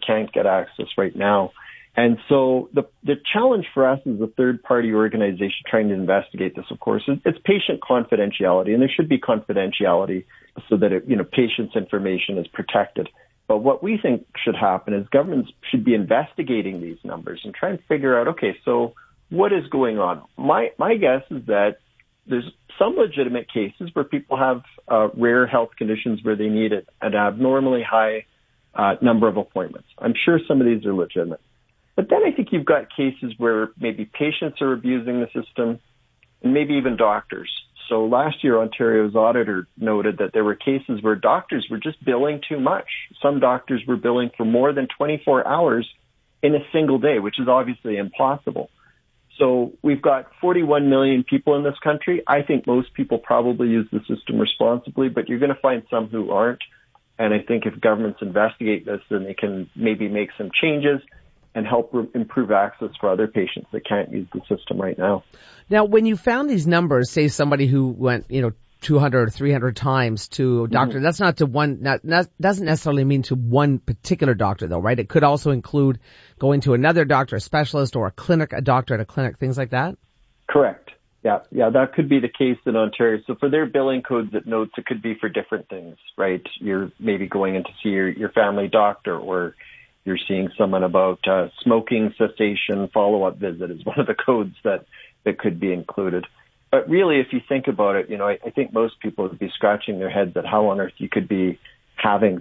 can't get access right now. And so the challenge for us as a third-party organization trying to investigate this, of course, it's patient confidentiality, and there should be confidentiality so that patients' information is protected. But what we think should happen is governments should be investigating these numbers and try and figure out, okay, so what is going on? My guess is that there's some legitimate cases where people have rare health conditions where they need an abnormally high number of appointments. I'm sure some of these are legitimate. But then I think you've got cases where maybe patients are abusing the system and maybe even doctors. So last year, Ontario's auditor noted that there were cases where doctors were just billing too much. Some doctors were billing for more than 24 hours in a single day, which is obviously impossible. So we've got 41 million people in this country. I think most people probably use the system responsibly, but you're going to find some who aren't. And I think if governments investigate this, then they can maybe make some changes and help improve access for other patients that can't use the system right now. Now, when you found these numbers, say somebody who went, 200 or 300 times to a doctor, that's not to one, doesn't necessarily mean to one particular doctor though, right? It could also include going to another doctor, a specialist, or a doctor at a clinic, things like that? Correct. Yeah, that could be the case in Ontario. So for their billing codes, it notes it could be for different things, right? You're maybe going in to see your family doctor, or you're seeing someone about smoking cessation follow-up visit is one of the codes that could be included. But really, if you think about it, I think most people would be scratching their heads at how on earth you could be having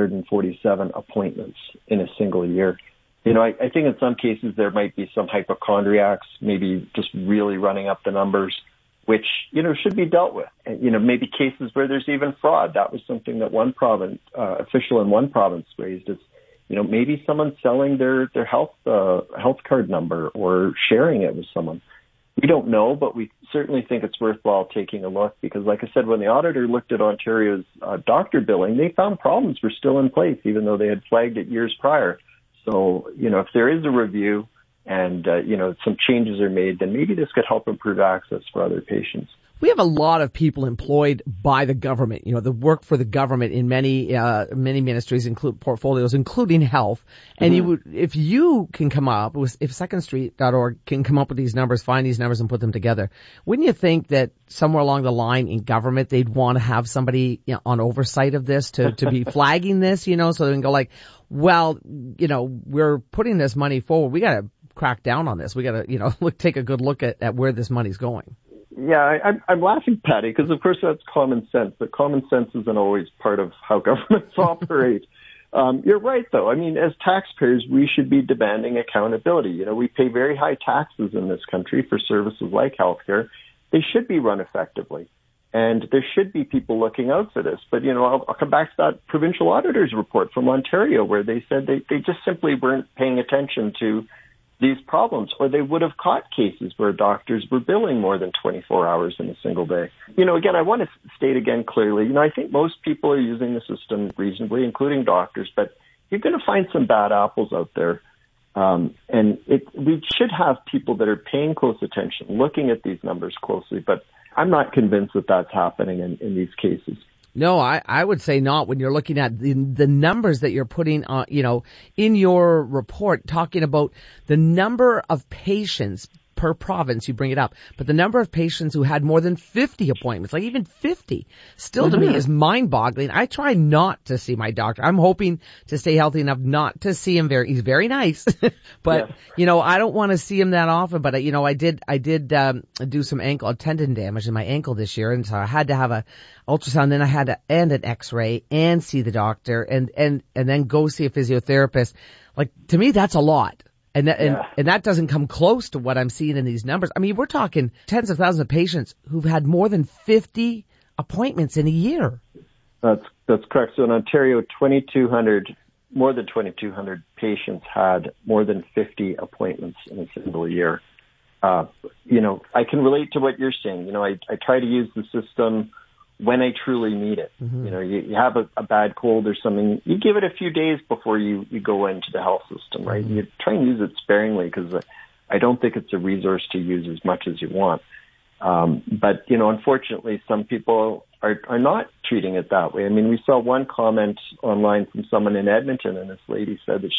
347 appointments in a single year. I think in some cases there might be some hypochondriacs, maybe just really running up the numbers, which, should be dealt with. And, maybe cases where there's even fraud. That was something that one province, official in one province raised is, maybe someone's selling their health card number or sharing it with someone. We don't know, but we certainly think it's worthwhile taking a look because, like I said, when the auditor looked at Ontario's doctor billing, they found problems were still in place, even though they had flagged it years prior. So, if there is a review and, some changes are made, then maybe this could help improve access for other patients. We have a lot of people employed by the government, the work for the government in many ministries, include portfolios, including health. And if you can come up with, if secondstreet.org can come up with these numbers, find these numbers and put them together, wouldn't you think that somewhere along the line in government, they'd want to have somebody on oversight of this to be flagging this, so they can go like, well, we're putting this money forward. We got to crack down on this. We got to, take a good look at where this money's going. Yeah, I'm laughing, Patty, because of course that's common sense, but common sense isn't always part of how governments operate. You're right, though. I mean, as taxpayers, we should be demanding accountability. We pay very high taxes in this country for services like healthcare. They should be run effectively, and there should be people looking out for this. But, I'll come back to that provincial auditor's report from Ontario where they said they just simply weren't paying attention to these problems, or they would have caught cases where doctors were billing more than 24 hours in a single day. Again, I want to state again clearly, I think most people are using the system reasonably, including doctors, but you're going to find some bad apples out there. We should have people that are paying close attention, looking at these numbers closely, but I'm not convinced that that's happening in these cases. No, I would say not when you're looking at the numbers that you're putting on, in your report, talking about the number of patients per province, you bring it up, but the number of patients who had more than 50 appointments, like even 50, still to me is mind-boggling. I try not to see my doctor. I'm hoping to stay healthy enough not to see him he's very nice, but, I don't want to see him that often, but, I did do some tendon damage in my ankle this year, and so I had to have a ultrasound, then I had to, and an x-ray, and see the doctor, and then go see a physiotherapist. Like, to me, that's a lot. And that doesn't come close to what I'm seeing in these numbers. I mean, we're talking tens of thousands of patients who've had more than 50 appointments in a year. That's correct. So in Ontario, more than 2,200 patients had more than 50 appointments in a single year. I can relate to what you're saying. I try to use the system when I truly need it. You have a bad cold or something, you give it a few days before you go into the health system, right? You try and use it sparingly because I don't think it's a resource to use as much as you want. But, unfortunately, some people are not treating it that way. I mean, we saw one comment online from someone in Edmonton, and this lady said that